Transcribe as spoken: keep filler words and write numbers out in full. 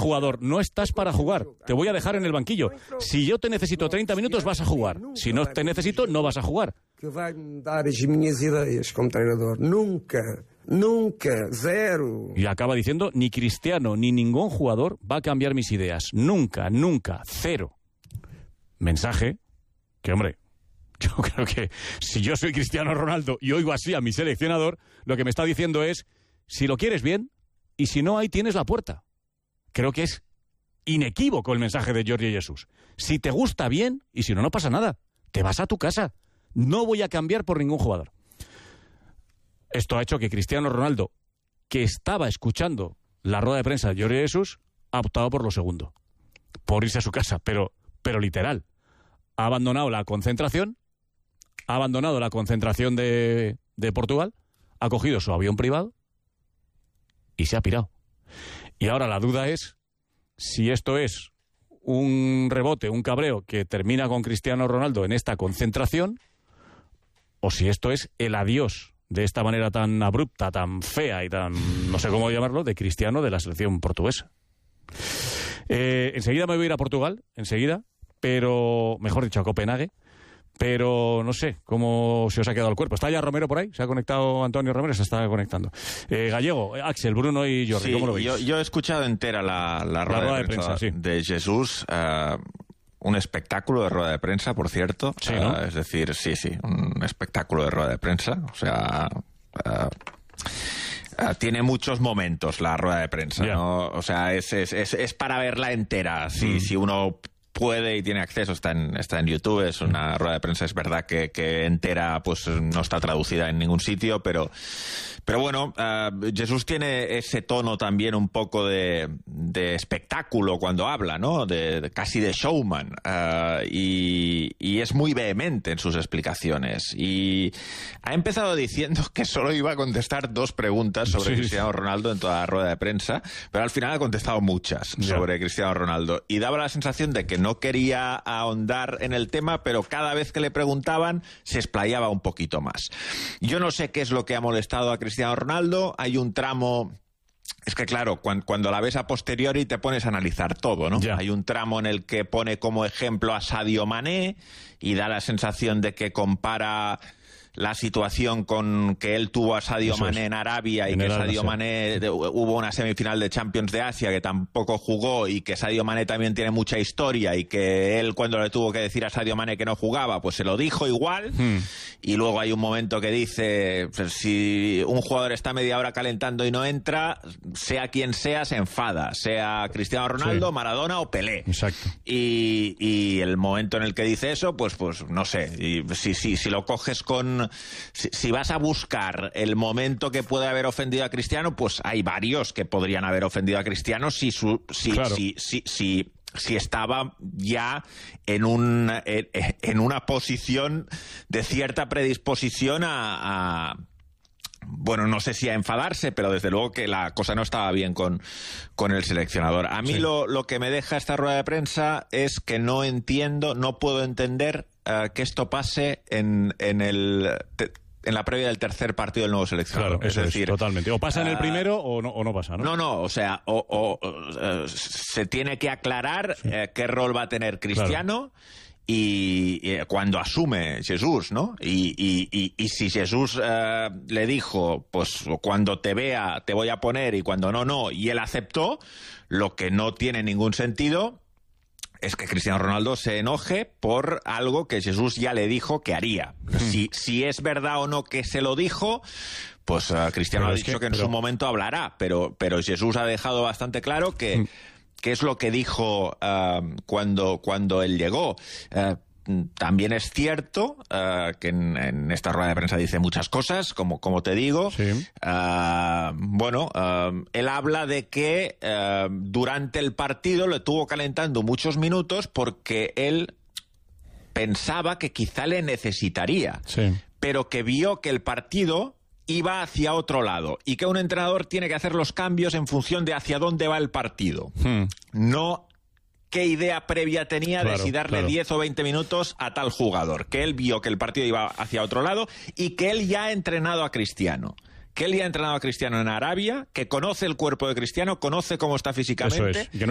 jugador, no estás para jugar, te voy a dejar en el banquillo. Si yo te necesito treinta minutos, vas a jugar. Si no te necesito, no vas a jugar. Que vai mudar as minhas ideias como treinador. Nunca, nunca, cero. Y acaba diciendo, ni Cristiano ni ningún jugador va a cambiar mis ideas. Nunca, nunca, cero. Mensaje que, hombre, yo creo que si yo soy Cristiano Ronaldo y oigo así a mi seleccionador, lo que me está diciendo es, si lo quieres bien, y si no, ahí tienes la puerta. Creo que es inequívoco el mensaje de Jorge Jesús. Si te gusta bien, y si no, no pasa nada. Te vas a tu casa. No voy a cambiar por ningún jugador. Esto ha hecho que Cristiano Ronaldo, que estaba escuchando la rueda de prensa de Jorge Jesús, ha optado por lo segundo. Por irse a su casa, pero, pero literal. Ha abandonado la concentración, ha abandonado la concentración de, de Portugal, ha cogido su avión privado y se ha pirado. Y ahora la duda es si esto es un rebote, un cabreo que termina con Cristiano Ronaldo en esta concentración, o si esto es el adiós de esta manera tan abrupta, tan fea y tan, no sé cómo llamarlo, de Cristiano de la selección portuguesa. Eh, enseguida me voy a ir a Portugal, enseguida, pero, mejor dicho, a Copenhague. Pero no sé cómo se os ha quedado el cuerpo. ¿Está ya Romero por ahí? ¿Se ha conectado Antonio Romero? Se está conectando. Eh, Gallego, Axel, Bruno y Jordi, sí, ¿cómo lo veis? Yo, yo he escuchado entera la, la, rueda, la rueda de prensa, de, prensa, sí. de Jesús. Uh, un espectáculo de rueda de prensa, por cierto. Sí, ¿no? Uh, es decir, sí, sí, un espectáculo de rueda de prensa. O sea... Uh, Uh, tiene muchos momentos la rueda de prensa, yeah. ¿no? O sea, es, es, es, es para verla entera. Si, mm. si uno puede y tiene acceso, está en, está en YouTube, es una rueda de prensa, es verdad que, que entera pues no está traducida en ningún sitio, pero, pero bueno, uh, Jesús tiene ese tono también un poco de, de espectáculo cuando habla, ¿no? De, de casi de showman, uh, y, y es muy vehemente en sus explicaciones. Y ha empezado diciendo que solo iba a contestar dos preguntas sobre sí, Cristiano Ronaldo en toda la rueda de prensa, pero al final ha contestado muchas yeah. sobre Cristiano Ronaldo. Y daba la sensación de que no quería ahondar en el tema, pero cada vez que le preguntaban se explayaba un poquito más. Yo no sé qué es lo que ha molestado a Cristiano Ronaldo. Hay un tramo... Es que claro, cuando, cuando la ves a posteriori te pones a analizar todo, ¿no? Yeah. Hay un tramo en el que pone como ejemplo a Sadio Mané y da la sensación de que compara la situación con que él tuvo a Sadio Eso Mané es. en Arabia y en que Sadio Mané de, hubo una semifinal de Champions de Asia que tampoco jugó y que Sadio Mané también tiene mucha historia y que él cuando le tuvo que decir a Sadio Mané que no jugaba pues se lo dijo igual hmm. y luego hay un momento que dice pues, si un jugador está media hora calentando y no entra, sea quien sea se enfada, sea Cristiano Ronaldo, sí. Maradona o Pelé. Exacto. Y, y el momento en el que dice eso pues, pues no sé, y si, si, si lo coges con Si, si vas a buscar el momento que puede haber ofendido a Cristiano, pues hay varios que podrían haber ofendido a Cristiano si su, si, claro. si, si, si, si estaba ya en un en, en una posición de cierta predisposición a, a bueno, no sé si a enfadarse, pero desde luego que la cosa no estaba bien con, con el seleccionador. A mí sí. lo, lo que me deja esta rueda de prensa es que no entiendo, no puedo entender uh, que esto pase en, en el... Te, en la previa del tercer partido del nuevo seleccionador. Claro, eso es decir, es, totalmente. O pasa en el primero uh, o, no, o no pasa, ¿no? No, no, o sea, o, o, o uh, se tiene que aclarar sí. uh, qué rol va a tener Cristiano. Claro. Y, y cuando asume Jesús, ¿no? Y, y, y, y si Jesús eh, le dijo, pues cuando te vea te voy a poner y cuando no, no, y él aceptó, lo que no tiene ningún sentido es que Cristiano Ronaldo se enoje por algo que Jesús ya le dijo que haría. Mm. Si, si es verdad o no que se lo dijo, pues uh, Cristiano pero ha dicho que, que en pero... su momento hablará, pero, pero Jesús ha dejado bastante claro que... Mm. ¿Qué es lo que dijo uh, cuando, cuando él llegó? Uh, también es cierto uh, que en, en esta rueda de prensa dice muchas cosas, como, como te digo. Sí. Uh, bueno, uh, él habla de que uh, durante el partido le estuvo calentando muchos minutos porque él pensaba que quizá le necesitaría, sí. pero que vio que el partido iba hacia otro lado y que un entrenador tiene que hacer los cambios en función de hacia dónde va el partido. Hmm. No qué idea previa tenía claro, de si darle claro. diez o veinte minutos a tal jugador. Que él vio que el partido iba hacia otro lado y que él ya ha entrenado a Cristiano. Que él ya ha entrenado a Cristiano en Arabia, que conoce el cuerpo de Cristiano, conoce cómo está físicamente. Eso es.